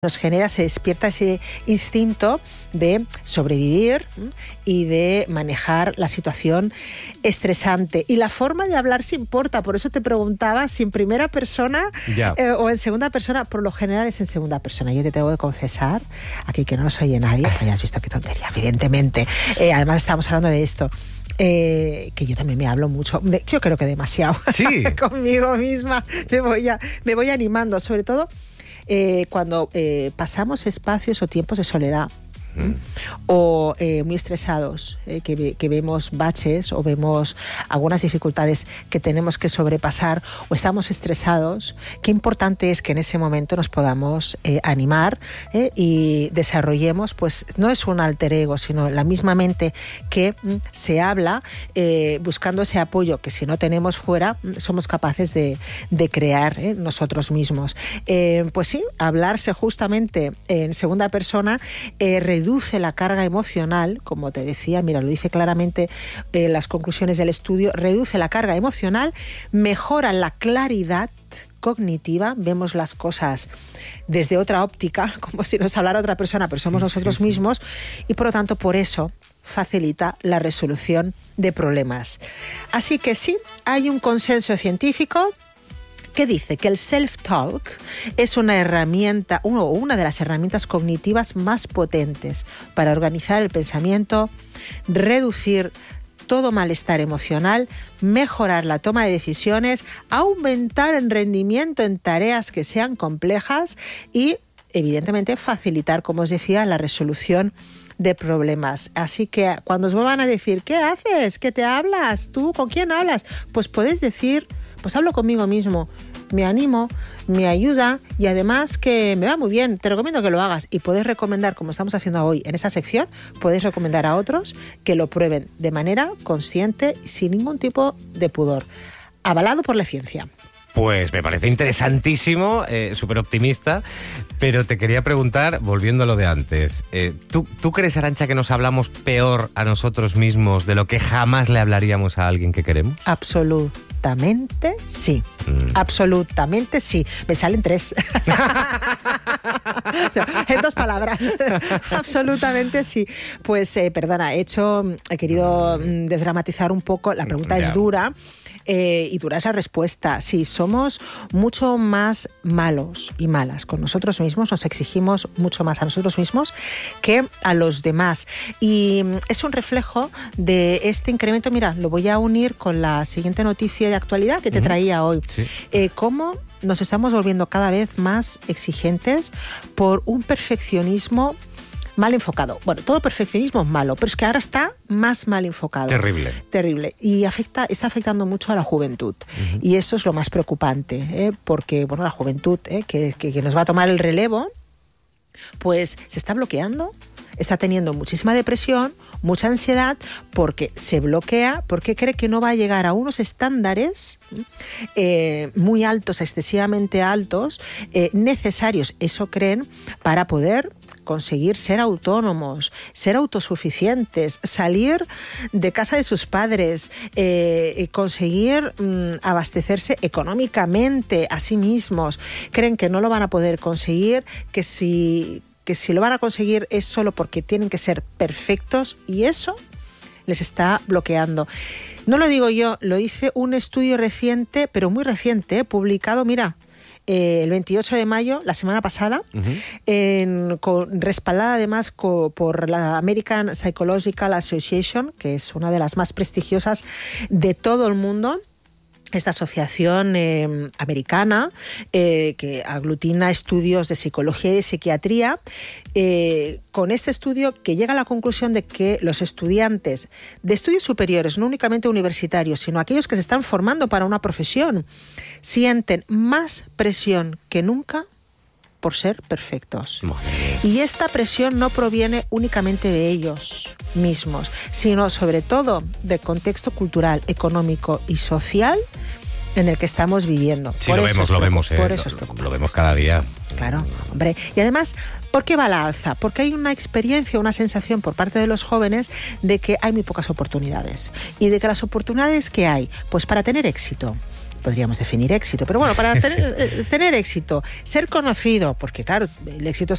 nos genera, se despierta ese instinto de sobrevivir y de manejar la situación estresante. Y la forma de hablar se importa, por eso te preguntaba si en primera persona o en segunda persona. Por lo general es en segunda persona. Yo te tengo que confesar, aquí que no nos oye nadie, pues ya has visto qué tontería, evidentemente. Además estamos hablando de esto. Que yo también me hablo mucho, yo creo que demasiado. ¿Sí? Conmigo misma me voy animando, sobre todo cuando pasamos espacios o tiempos de soledad. O muy estresados, que vemos baches o vemos algunas dificultades que tenemos que sobrepasar o estamos estresados. Qué importante es que en ese momento nos podamos animar y desarrollemos, pues no es un alter ego, sino la misma mente que se habla, buscando ese apoyo que si no tenemos fuera, somos capaces de crear nosotros mismos. Pues sí, hablarse justamente en segunda persona reduce la carga emocional, como te decía, mira, lo dice claramente las conclusiones del estudio, reduce la carga emocional, mejora la claridad cognitiva, vemos las cosas desde otra óptica, como si nos hablara otra persona, pero somos nosotros mismos, y por lo tanto, por eso facilita la resolución de problemas. Así que sí, hay un consenso científico que dice que el self-talk es una herramienta, una de las herramientas cognitivas más potentes para organizar el pensamiento, reducir todo malestar emocional, mejorar la toma de decisiones, aumentar el rendimiento en tareas que sean complejas y, evidentemente, facilitar, como os decía, la resolución de problemas. Así que cuando os vuelvan a decir, ¿qué haces? ¿Qué te hablas? ¿Tú con quién hablas? Pues podéis decir, pues hablo conmigo mismo, me animo, me ayuda y además que me va muy bien, te recomiendo que lo hagas. Y podéis recomendar, como estamos haciendo hoy en esta sección, podéis recomendar a otros que lo prueben de manera consciente, sin ningún tipo de pudor, avalado por la ciencia. Pues me parece interesantísimo, súper optimista, pero te quería preguntar, volviendo a lo de antes, ¿tú crees, Arantxa, que nos hablamos peor a nosotros mismos de lo que jamás le hablaríamos a alguien que queremos? Absolutamente sí. Absolutamente sí. Me salen 3. No, en 2 palabras. Absolutamente sí. Pues, perdona, he querido desdramatizar un poco. La pregunta es dura. Y dura es la respuesta. Sí, somos mucho más malos y malas con nosotros mismos, nos exigimos mucho más a nosotros mismos que a los demás. Y es un reflejo de este incremento. Mira, lo voy a unir con la siguiente noticia de actualidad que te traía hoy. Sí. Cómo nos estamos volviendo cada vez más exigentes por un perfeccionismo mal enfocado. Bueno, todo perfeccionismo es malo, pero es que ahora está más mal enfocado. Terrible. Terrible. Y está afectando mucho a la juventud. Y eso es lo más preocupante, porque bueno, la juventud que nos va a tomar el relevo, pues se está bloqueando, está teniendo muchísima depresión, mucha ansiedad, porque se bloquea, porque cree que no va a llegar a unos estándares muy altos, excesivamente altos, necesarios, eso creen, para poder conseguir ser autónomos, ser autosuficientes, salir de casa de sus padres, conseguir abastecerse económicamente a sí mismos. Creen que no lo van a poder conseguir, que si lo van a conseguir es solo porque tienen que ser perfectos, y eso les está bloqueando. No lo digo yo, lo dice un estudio reciente, pero muy reciente, publicado, mira, el 28 de mayo, la semana pasada, respaldada además por la American Psychological Association, que es una de las más prestigiosas de todo el mundo. Esta asociación americana que aglutina estudios de psicología y de psiquiatría, con este estudio que llega a la conclusión de que los estudiantes de estudios superiores, no únicamente universitarios, sino aquellos que se están formando para una profesión, sienten más presión que nunca por ser perfectos. Y esta presión no proviene únicamente de ellos mismos, sino sobre todo del contexto cultural, económico y social en el que estamos viviendo. Sí, lo vemos, lo vemos cada día. Claro, hombre. Y además, ¿por qué va a la alza? Porque hay una experiencia, una sensación por parte de los jóvenes de que hay muy pocas oportunidades. Y de que las oportunidades que hay, pues para tener éxito, podríamos definir éxito. Pero bueno, para tener éxito, ser conocido, porque claro, el éxito